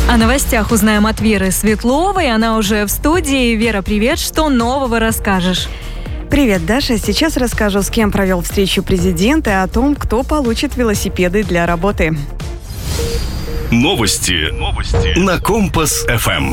О новостях узнаем от Веры Светловой. Она уже в студии. Вера, привет. Что нового расскажешь? Привет, Даша. Сейчас расскажу, с кем провел встречу президент и о том, кто получит велосипеды для работы. Новости на Компас-ФМ.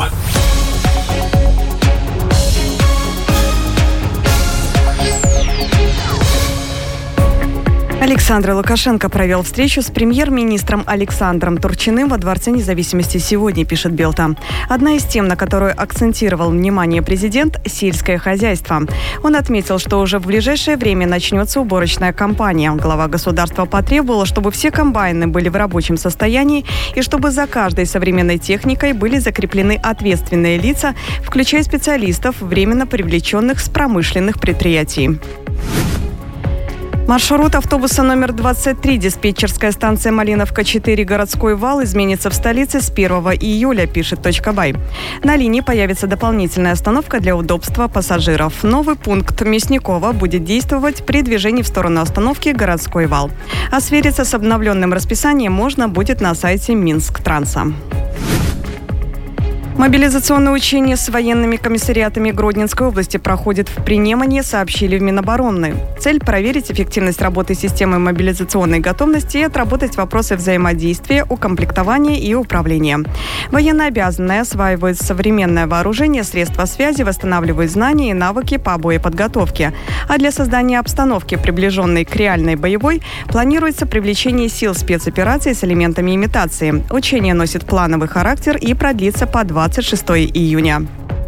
Александр Лукашенко провел встречу с премьер-министром Александром Турчиным во Дворце независимости сегодня, пишет Белта. Одна из тем, на которую акцентировал внимание президент – сельское хозяйство. Он отметил, что уже в ближайшее время начнется уборочная кампания. Глава государства потребовал, чтобы все комбайны были в рабочем состоянии и чтобы за каждой современной техникой были закреплены ответственные лица, включая специалистов, временно привлеченных с промышленных предприятий. Маршрут автобуса номер 23, диспетчерская станция Малиновка-4, городской вал, изменится в столице с 1 июля, пишет .бай. На линии появится дополнительная остановка для удобства пассажиров. Новый пункт Мясникова будет действовать при движении в сторону остановки городской вал. А свериться с обновленным расписанием можно будет на сайте Минсктранса. Мобилизационное учение с военными комиссариатами Гродненской области проходит в Принемане, сообщили в Минобороны. Цель – проверить эффективность работы системы мобилизационной готовности и отработать вопросы взаимодействия, укомплектования и управления. Военнообязанные осваивают современное вооружение, средства связи, восстанавливают знания и навыки по боеподготовке. А для создания обстановки, приближенной к реальной боевой, планируется привлечение сил спецопераций с элементами имитации. Учение носит плановый характер и продлится по 26 июня.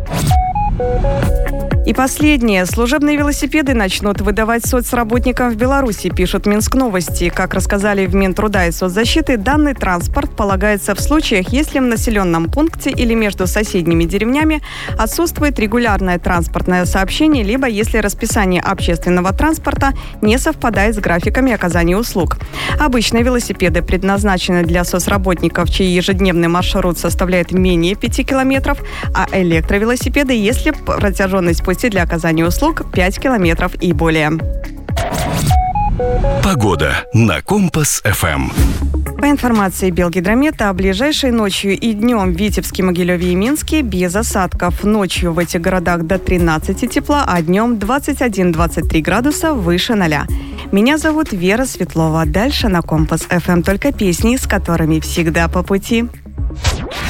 И последнее. Служебные велосипеды начнут выдавать соцработникам в Беларуси, пишут Минск Новости. Как рассказали в Минтруда и соцзащиты, данный транспорт полагается в случаях, если в населенном пункте или между соседними деревнями отсутствует регулярное транспортное сообщение, либо если расписание общественного транспорта не совпадает с графиками оказания услуг. Обычно велосипеды предназначены для соцработников, чей ежедневный маршрут составляет менее 5 километров, а электровелосипеды, если протяженность пути для оказания услуг 5 километров и более. Погода на Компас-ФМ. По информации Белгидромета, ближайшей ночью и днем в Витебске, Могилеве и Минске без осадков. Ночью в этих городах до 13 тепла, а днем 21-23 градуса выше 0. Меня зовут Вера Светлова. Дальше на Компас-ФМ только песни, с которыми всегда по пути.